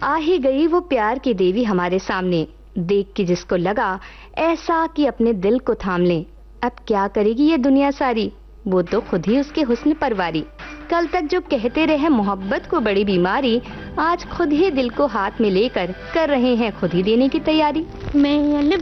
आ ही गई वो प्यार की देवी हमारे सामने, देख के जिसको लगा ऐसा कि अपने दिल को थाम ले। अब क्या करेगी ये दुनिया सारी, वो तो खुद ही उसके हुस्न परवारी। कल तक जो कहते रहे मोहब्बत को बड़ी बीमारी, आज खुद ही दिल को हाथ में लेकर कर रहे हैं खुद ही देने की तैयारी। मैं